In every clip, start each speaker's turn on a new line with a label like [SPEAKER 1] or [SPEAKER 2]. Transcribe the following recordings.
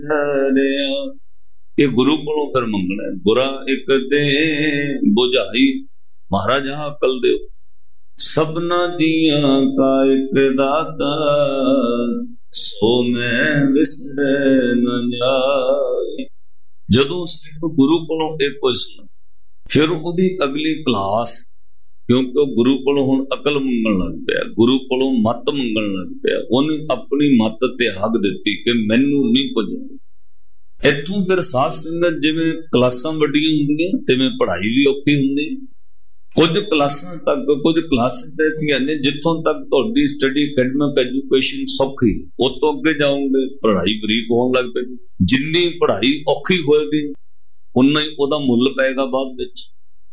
[SPEAKER 1] ਵਿਸਰਿਆ। ਇਹ ਗੁਰੂ ਕੋਲੋਂ ਫਿਰ ਮੰਗਣਾ। ਗੁਰਾ ਇੱਕ ਦੇ ਬੁਝਾਈ, ਮਹਾਰਾਜ ਅਕਲ ਦਿਓ। ਸਭਨਾ ਜੀਆਂ ਕਾ ਇੱਕ ਦਾਤਾ, ਸੋ ਮੈਂ ਵਿਸਰੈ ਨ ਜਾਈ। ਜਦੋਂ ਸਿੱਖ ਗੁਰੂ ਕੋਲੋਂ ਇਹ ਕੁਝ ਸੁਣ, ਫਿਰ ਉਹਦੀ ਅਗਲੀ ਕਲਾਸ, ਕਿਉਂਕਿ ਉਹ ਗੁਰੂ ਕੋਲੋਂ ਹੁਣ ਅਕਲ ਮੰਗਣ ਲੱਗ ਪਿਆ, ਗੁਰੂ ਕੋਲੋਂ ਮੱਤ ਮੰਗਣ ਲੱਗ ਪਿਆ। ਉਹਨੇ ਆਪਣੀ ਮੱਤ ਤਿਆਗ ਦਿੱਤੀ ਕਿ ਮੈਨੂੰ ਨਹੀਂ ਕੁਝ। ਇੱਥੋਂ ਫਿਰ ਸਾਧ ਸੰਗਤ ਜਿਵੇਂ ਕਲਾਸਾਂ ਵੱਡੀਆਂ ਹੁੰਦੀਆਂ, ਤਿਵੇਂ ਪੜ੍ਹਾਈ ਵੀ ਔਖੀ ਹੁੰਦੀ। ਕੁਝ ਕਲਾਸਾਂ ਤੱਕ, ਕੁਝ ਕਲਾਸਿਸ ਐਸੀਆਂ ਨੇ ਜਿੱਥੋਂ ਤੱਕ ਤੁਹਾਡੀ ਸਟੱਡੀ ਅਕੈਡਮਿਕ ਐਜੂਕੇਸ਼ਨ ਸੌਖੀ, ਉਹ ਤੋਂ ਅੱਗੇ ਜਾਓਗੇ ਪੜ੍ਹਾਈ ਬਰੀਕ ਹੋਣ ਲੱਗ ਪਏਗੀ। ਜਿੰਨੀ ਪੜ੍ਹਾਈ ਔਖੀ ਹੋਏਗੀ ਉਨਾ ਹੀ ਉਹਦਾ ਮੁੱਲ ਪਏਗਾ ਬਾਅਦ ਵਿੱਚ।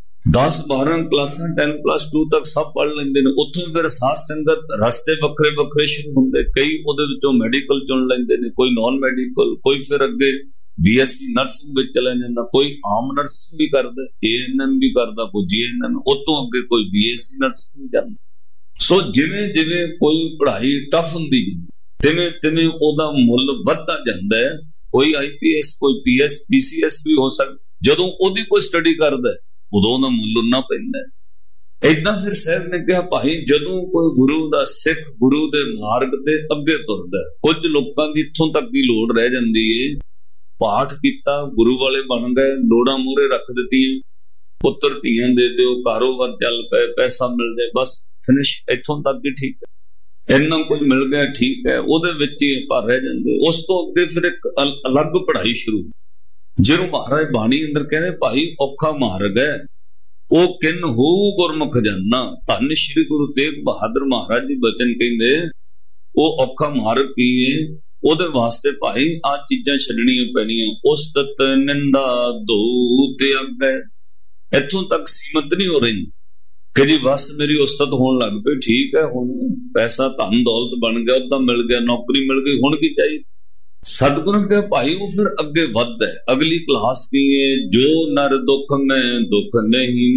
[SPEAKER 1] 10-12 ਕਲਾਸਾਂ 10+2 ਤੱਕ ਸਭ ਪੜ੍ਹ ਲੈਂਦੇ ਨੇ। ਉੱਥੋਂ ਫਿਰ ਸਾਧ ਸੰਗਤ ਰਸਤੇ ਵੱਖਰੇ ਵੱਖਰੇ ਸ਼ੁਰੂ ਹੁੰਦੇ। ਕਈ ਉਹਦੇ ਵਿੱਚੋਂ ਮੈਡੀਕਲ ਚੁਣ ਲੈਂਦੇ ਨੇ, ਕੋਈ ਨਾਨ ਮੈਡੀਕਲ, ਕੋਈ ਫਿਰ ਅੱਗੇ BSc ਨਰਸਿੰਗ ਵਿੱਚ ਚਲਾ ਜਾਂਦਾ, ਕੋਈ ਆਮ ਨਰਸਿੰਗ ਵੀ ਕਰਦਾ, ANM ਵੀ ਕਰਦਾ, ਕੋਈ GNM, ਉਹ ਤੋਂ ਅੱਗੇ ਕੋਈ BSc ਨਰਸਿੰਗ ਵੀ ਜਾਂਦਾ। ਸੋ ਜਿਵੇਂ ਜਿਵੇਂ ਕੋਈ ਪੜ੍ਹਾਈ ਟਫ ਹੁੰਦੀ ਤਿਵੇਂ ਤਿਵੇਂ ਉਹਦਾ ਮੁੱਲ ਵੱਧਦਾ ਜਾਂਦਾ ਹੈ। ਕੋਈ IPS, ਕੋਈ PS, PCS ਵੀ ਹੋ ਸਕਦਾ। ਜਦੋਂ ਉਹਦੀ ਕੋਈ ਸਟੱਡੀ ਕਰਦਾ ਉਦੋਂ ਉਹਦਾ ਮੁੱਲ ਉਨਾ ਪੈਂਦਾ। ਏਦਾਂ ਫਿਰ ਸਾਹਿਬ ਨੇ ਕਿਹਾ, ਭਾਈ ਜਦੋਂ ਕੋਈ ਗੁਰੂ ਦਾ ਸਿੱਖ ਗੁਰੂ ਦੇ ਮਾਰਗ ਤੇ ਅੱਗੇ ਤੁਰਦਾ, ਕੁਝ ਲੋਕਾਂ ਦੀ ਇੱਥੋਂ ਤੱਕ ਦੀ ਲੋੜ ਰਹਿ ਜਾਂਦੀ ਏ। ਪਾਠ ਕੀਤਾ, ਗੁਰੂ ਵਾਲੇ ਬਣ ਗਏ, ਲੋੜਾਂ ਮੂਹਰੇ ਰੱਖ ਦਿੱਤੀਆਂ, ਪੁੱਤਰ ਧੀਆਂ ਦੇ ਦਿਓ, ਕਾਰੋਬਾਰ ਚੱਲ ਪਏ, ਪੈਸਾ ਮਿਲ ਜਾਏ, ਬਸ ਫਿਨਿਸ਼, ਇੱਥੋਂ ਤੱਕ ਹੀ ਠੀਕ ਹੈ। ਇੰਨਾ ਕੁਝ ਮਿਲ ਗਿਆ ਠੀਕ ਹੈ, ਉਹਦੇ ਵਿੱਚ ਹੀ ਭਰ ਰਹਿ ਜਾਂਦੇ। ਉਸ ਤੋਂ ਅੱਗੇ ਫਿਰ ਇੱਕ ਅਲੱਗ ਪੜ੍ਹਾਈ ਸ਼ੁਰੂ, ਜਿਹਨੂੰ ਮਹਾਰਾਜ ਬਾਣੀ ਅੰਦਰ ਕਹਿੰਦੇ, ਭਾਈ ਔਖਾ ਮਾਰਗ ਹੈ, ਉਹ ਕਿਨ ਹੋਊ ਗੁਰਮੁਖ ਜਾਨਾ। ਧੰਨ ਸ਼੍ਰੀ ਗੁਰੂ ਤੇਗ ਬਹਾਦਰ ਮਹਾਰਾਜ ਜੀ ਬਚਨ ਕਹਿੰਦੇ, ਉਹ ਔਖਾ ਮਾਰਗ ਕੀ ਹੈ? ਉਹਦੇ ਵਾਸਤੇ ਭਾਈ ਆ ਚੀਜ਼ਾਂ ਛੱਡਣੀਆਂ ਪੈਣੀਆਂ। ਉਸਤਤ ਨਿੰਦਾ ਦੋ ਤਿਆਗੈ। ਇੱਥੋਂ ਤੱਕ ਸੀਮਤ ਨਹੀਂ ਹੋ ਰਹੀ ਕਿ ਜੀ ਬਸ ਮੇਰੀ ਉਸਤਤ ਹੋਣ ਲੱਗ ਪਈ, ਠੀਕ ਹੈ, ਹੁਣ ਪੈਸਾ ਧਨ ਦੌਲਤ ਬਣ ਗਿਆ, ਉਹਦਾ ਮਿਲ ਗਿਆ, ਨੌਕਰੀ ਮਿਲ ਗਈ, ਹੁਣ ਕੀ ਚਾਹੀਦਾ? ਸਤਿਗੁਰੂ ਕੇ ਭਾਈ ਉਹ ਫਿਰ ਅੱਗੇ ਵੱਧਦਾ ਹੈ। ਅਗਲੀ ਕਲਾਸ ਕੀ ਹੈ? ਜੋ ਨਰ ਦੁੱਖ ਮੈਂ ਦੁੱਖ ਨਹੀਂ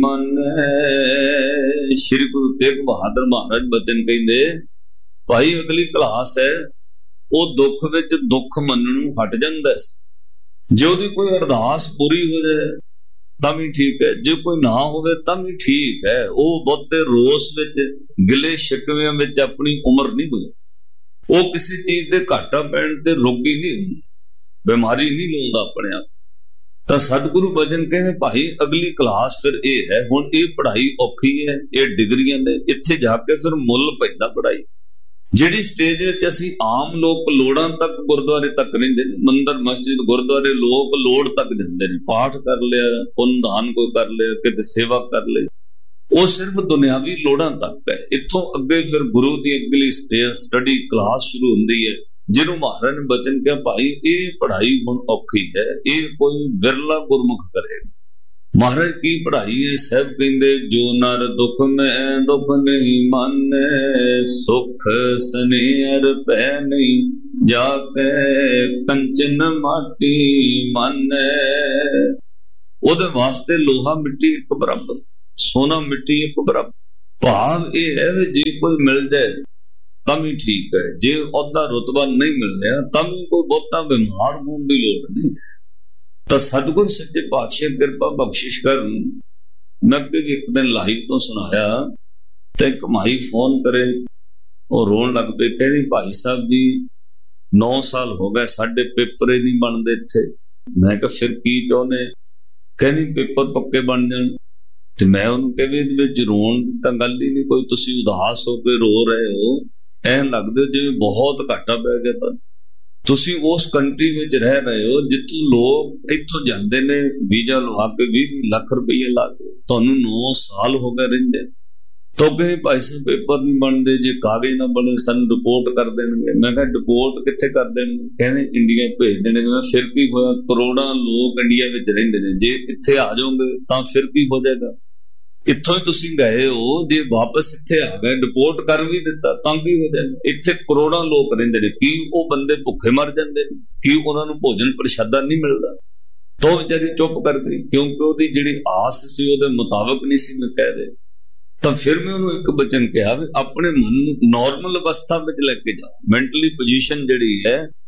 [SPEAKER 1] ਮੰਨੈ। ਸ਼੍ਰੀ ਗੁਰੂ ਤੇਗ ਬਹਾਦਰ ਮਹਾਰਾਜ ਬਚਨ ਕਹਿੰਦੇ, ਭਾਈ ਅਗਲੀ ਕਲਾਸ ਹੈ, ਉਹ ਦੁੱਖ ਵਿੱਚ ਦੁੱਖ ਮੰਨਣ ਨੂੰ ਹਟ ਜਾਂਦਾ ਸੀ। ਜੇ ਉਹਦੀ ਕੋਈ ਅਰਦਾਸ ਪੂਰੀ ਹੋ ਜਾਏ ਤਾਂ ਵੀ ਠੀਕ ਹੈ, ਜੇ ਕੋਈ ਨਾ ਹੋਵੇ ਤਾਂ ਵੀ ਠੀਕ ਹੈ। ਉਹ ਬਹੁਤੇ ਰੋਸ ਵਿੱਚ, ਗਿਲੇ ਸ਼ਿਕਵਿਆਂ ਵਿੱਚ ਆਪਣੀ ਉਮਰ ਨਹੀਂ ਗੁਜ਼ਾਰਦਾ। ਉਹ ਕਿਸੇ ਚੀਜ਼ ਦੇ ਘਾਟਾ ਪੈਣ ਤੇ ਰੋਗੀ ਨਹੀਂ ਹੁੰਦਾ, ਬਿਮਾਰੀ ਨਹੀਂ ਲਾਉਂਦਾ ਆਪਣੇ ਆਪ। ਤਾਂ ਸਤਿਗੁਰੂ ਬਚਨ ਕਹਿੰਦੇ, ਭਾਈ ਅਗਲੀ ਕਲਾਸ ਫਿਰ ਇਹ ਹੈ, ਹੁਣ ਇਹ ਪੜ੍ਹਾਈ ਔਖੀ ਹੈ, ਇਹ ਡਿਗਰੀਆਂ ਨੇ, ਇੱਥੇ ਜਾ ਕੇ ਫਿਰ ਮੁੱਲ ਪੈਂਦਾ ਪੜ੍ਹਾਈ। ਜਿਹੜੀ ਸਟੇਜ ਵਿੱਚ ਅਸੀਂ ਆਮ ਲੋਕ ਲੋੜਾਂ ਤੱਕ ਗੁਰਦੁਆਰੇ ਤੱਕ ਰਹਿੰਦੇ ਨੇ, ਮੰਦਰ ਮਸਜਿਦ ਗੁਰਦੁਆਰੇ ਲੋਕ ਲੋੜ ਤੱਕ ਜਾਂਦੇ ਨੇ, ਪਾਠ ਕਰ ਲਿਆ, ਪੁੰਨ ਦਾਨ ਕੋਈ ਕਰ ਲਿਆ, ਕਿਤੇ ਸੇਵਾ ਕਰ ਲਈ, ਉਹ ਸਿਰਫ ਦੁਨਿਆਵੀ ਲੋੜਾਂ ਤੱਕ ਹੈ। ਇੱਥੋਂ ਅੱਗੇ ਫਿਰ ਗੁਰੂ ਦੀ ਅਗਲੀ ਸਟੱਡੀ ਕਲਾਸ ਸ਼ੁਰੂ ਹੁੰਦੀ ਹੈ, ਜਿਹਨੂੰ ਮਹਾਰਾਜ ਨੇ ਬਚਨ ਕਿਹਾ, ਭਾਈ ਇਹ ਪੜ੍ਹਾਈ ਹੁਣ ਔਖੀ ਹੈ, ਇਹ ਕੋਈ ਵਿਰਲਾ ਗੁਰਮੁਖ ਕਰੇਗਾ। ਮਹਾਰਾਜ ਕੀ ਪੜ੍ਹਾਈ ਹੈ? ਸਾਹਿਬ ਕਹਿੰਦੇ, ਜੋ ਨਰ ਦੁੱਖ ਮੈਂ ਦੁੱਖ ਨਹੀਂ ਮੰਨੈ, ਸੁਖ ਸਨੇਰ ਪੈ ਨਹੀਂ ਜਾ ਕੇ ਕੰਚਨ ਮਾਟੀ ਮੰਨੈ। ਉਹਦੇ ਵਾਸਤੇ ਲੋਹਾ ਮਿੱਟੀ ਇੱਕ ਬਰਾਬਰ, ਸੋਨਾ ਮਿੱਟੀ ਇੱਕ ਬਰਾਬਰ। ਭਾਵ ਇਹ ਹੈ ਵੀ ਜੇ ਕੋਈ ਮਿਲ ਜਾਏ ਤਾਂ ਵੀ ਠੀਕ ਹੈ, ਜੇ ਉਹਦਾ ਰੁਤਬਾ ਨਹੀਂ ਮਿਲ ਰਿਹਾ ਤਾਂ ਵੀ ਕੋਈ ਬਹੁਤਾ ਬਿਮਾਰ ਹੋਣ ਦੀ ਲੋੜ ਨਹੀਂ। ਤਾਂ ਸਤਿਗੁਰ ਸੱਚੇ ਪਾਤਸ਼ਾਹ ਕਿਰਪਾ ਬਖਸ਼ਿਸ਼ ਕਰਨ। ਮੈਂ ਅੱਗੇ ਵੀ ਇੱਕ ਦਿਨ ਲਾਈਵ ਤੋਂ ਸੁਣਾਇਆ ਤੇ ਇੱਕ ਮਾਈ ਫੋਨ ਕਰੇ, ਉਹ ਰੋਣ ਲੱਗ ਪਏ, ਕਹਿੰਦੀ ਭਾਈ ਸਾਹਿਬ ਜੀ 9 ਸਾਲ ਹੋ ਗਏ ਸਾਡੇ ਪੇਪਰ ਹੀ ਨਹੀਂ ਬਣਦੇ ਇੱਥੇ। ਮੈਂ ਕਿਹਾ ਫਿਰ ਕੀ ਚਾਹੁੰਦੇ? ਕਹਿੰਦੀ ਪੇਪਰ ਪੱਕੇ ਬਣ ਜਾਣ। ਤੇ ਮੈਂ ਉਹਨੂੰ ਕਿਹਾ ਵੀ ਇਹਦੇ ਵਿੱਚ ਰੋਣ ਤਾਂ ਗੱਲ ਹੀ ਨਹੀਂ ਕੋਈ, ਤੁਸੀਂ ਉਦਾਸ ਹੋ ਕੇ ਰੋ ਰਹੇ ਹੋ, ਐਂ ਲੱਗਦਾ ਜਿਵੇਂ ਬਹੁਤ ਘਾਟਾ ਪੈ ਗਿਆ ਤੁਹਾਨੂੰ। ਤੁਸੀਂ ਉਸ ਕੰਟਰੀ ਵਿੱਚ ਰਹਿ ਰਹੇ ਹੋ ਜਿੱਥੇ ਲੋਕ ਇੱਥੋਂ ਜਾਂਦੇ ਨੇ ਵੀਜ਼ਾ ਲਵਾ ਕੇ 20 ਲੱਖ ਰੁਪਏ ਲਾ ਕੇ, ਤੁਹਾਨੂੰ 9 ਸਾਲ ਹੋ ਗਏ ਰਹਿੰਦੇ। ਤਾਂ ਕਹਿੰਦੇ ਭਾਈ ਸਾਹਿਬ ਪੇਪਰ ਨਹੀਂ ਬਣਦੇ, ਜੇ ਕਾਗਜ਼ ਨਾ ਬਣੇ ਸਾਨੂੰ ਰਿਪੋਰਟ ਕਰ ਦੇਣਗੇ। ਮੈਂ ਕਿਹਾ ਰਿਪੋਰਟ ਕਿੱਥੇ ਕਰ ਦੇਣਗੇ? ਕਹਿੰਦੇ ਇੰਡੀਆ ਭੇਜ ਦੇਣਗੇ। ਮੈਂ ਫਿਰ ਕੀ ਹੋਇਆ? ਕਰੋੜਾਂ ਲੋਕ ਇੰਡੀਆ ਵਿੱਚ ਰਹਿੰਦੇ ਨੇ, ਜੇ ਇੱਥੇ ਆ ਜਾਓਗੇ ਤਾਂ ਫਿਰ ਕੀ ਹੋ ਜਾਏਗਾ? ਇੱਥੋਂ ਹੀ ਤੁਸੀਂ ਗਏ ਹੋ, ਜੇ ਵਾਪਸ ਇੱਥੇ ਆ ਗਏ, ਰਿਪੋਰਟ ਕਰ ਵੀ ਦਿੱਤਾ ਤਾਂ ਕੀ ਹੋ ਜਾਏਗਾ? ਇੱਥੇ ਕਰੋੜਾਂ ਲੋਕ ਰਹਿੰਦੇ ਨੇ, ਕੀ ਉਹ ਬੰਦੇ ਭੁੱਖੇ ਮਰ ਜਾਂਦੇ ਨੇ? ਕੀ ਉਹਨਾਂ ਨੂੰ ਭੋਜਨ ਪ੍ਰਸ਼ਾਦਾ ਨਹੀਂ ਮਿਲਦਾ? ਤਾਂ ਵਿਚਾਰੀ ਚੁੱਪ ਕਰ ਗਈ, ਕਿਉਂਕਿ ਉਹਦੀ ਜਿਹੜੀ ਆਸ ਸੀ ਉਹਦੇ ਮੁਤਾਬਕ ਨਹੀਂ ਸੀ ਮੈਂ ਕਹਿ ਰਿਹਾ। ਤਾਂ ਫਿਰ ਮੈਂ ਉਹਨੂੰ ਇੱਕ ਬਚਨ ਕਿਹਾ ਵੀ ਆਪਣੇ ਮਨ ਨੂੰ ਨਾਰਮਲ ਅਵਸਥਾ ਵਿੱਚ ਲੈ ਕੇ ਜਾਓ। ਮੈਂਟਲੀ ਪੋਜੀਸ਼ਨ ਜਿਹੜੀ ਹੈ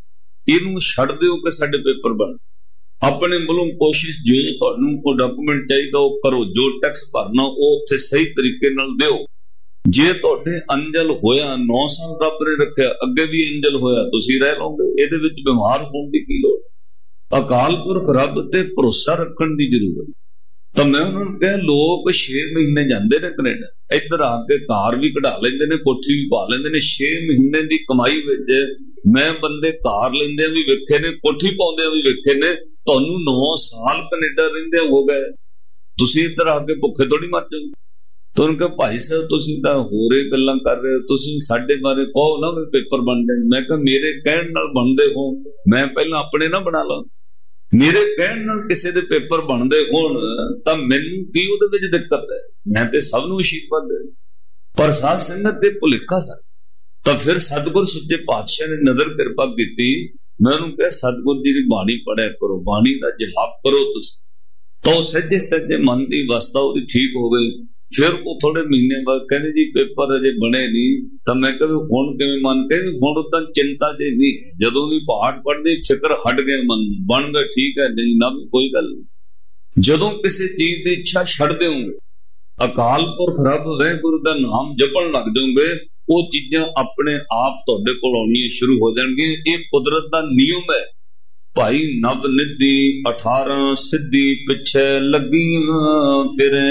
[SPEAKER 1] ਇਹਨੂੰ ਛੱਡ ਦਿਓ कि साडे पेपर बन। अपने वालों कोशिश जो तुहानूं कोई डॉक्यूमेंट चाहिए वो करो, जो टैक्स भरना वो उत्थे सही तरीके नाल दिओ। जे तुहाडे अंजल होया 9 साल रब ने रखिया, अगे भी अंजल होया, तुसीं रह लोगे। इहदे विच बीमार होण दी की लोड़? अकाल पुरख रब ते भरोसा रखण दी जरूरत। तो मैं उन्होंने कहा लोग 6 महीने जाते हैं कनेडा, इधर आके कार भी कढ़ा लेंदे ने, कोठी भी पा लेंदे ने। 6 महीने की कमाई विच मैं बंदे कार लेंदे भी वेखे ने, कोठी पाउंदे भी वेखे ने। तुहानूं 9 साल कनेडा रहिंदे हो गए, तुसीं इधर आके भुखे थोड़ी मर जाओगे। तो उन्होंने कहा भाई साहब तुसीं तां होर ही गल्लां कर रहे हो, तुसीं साडे बारे कहो ना भी पेपर बन जाए। मैं कहा मेरे कहण नाल बनदे हो, मैं पहलां अपने ना बना ला। मेरे कहण नाल किसी दे पेपर बनते होण तां मैनूं की उहदे विच दिक्कत है? मैं ते सब नूं आशीर्वाद दे। पर साध संगत ते भुलेखा सन। तां फिर सतगुर सच्चे पातशाह ने नज़र किरपा कीती। मैं उन्होंने कहा सतगुर जी की बाणी पढ़िया करो, बाणी का जहाब करो तुसीं। तो सज्जे सज्जे मन की अवस्था उहदी ठीक हो गई। फिर वो थोड़े महीने बाद कहने जी पेपर अजे बने नहीं। तो मैं कहा हुण किवें मन के हुण तां चिंता जे नहीं, जदों भी पाठ पढ़दे फिक्र हट गए, मन बन गए, ठीक है नहीं ना भी कोई गल नहीं। जदों किसी चीज की इच्छा छड़ देओगे, अकाल पुरख रब वाहिगुरू दा नाम जपण लग जाओगे, वो चीजां अपने आप तुहाडे कोल आउणियां शुरू हो जाणगियां। ये कुदरत दा नियम है। भाई नव निधि 18 सिद्धि पिछे लगियां फिरे,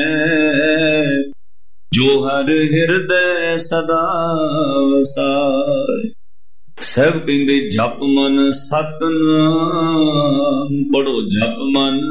[SPEAKER 1] जो हर हिरदे सदा वसाए। सब कहंदे जप मन सतनाम पढ़ो, जप मन